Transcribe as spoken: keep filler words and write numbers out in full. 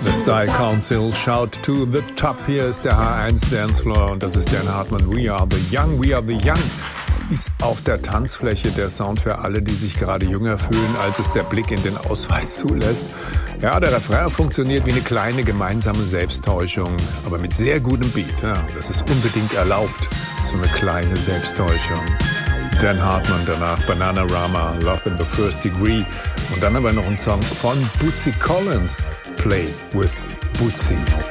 The Style Council, Shout to the Top. Hier ist der H eins Dancefloor und das ist Dan Hartmann. We are the young, we are the young. Ist auf der Tanzfläche der Sound für alle, die sich gerade jünger fühlen, als es der Blick in den Ausweis zulässt. Ja, der Refrain funktioniert wie eine kleine gemeinsame Selbsttäuschung, aber mit sehr gutem Beat. Ja, das ist unbedingt erlaubt, so eine kleine Selbsttäuschung. Dan Hartmann, danach Bananarama, Love in the First Degree und dann aber noch ein Song von Bootsy Collins, Play with Bootsy.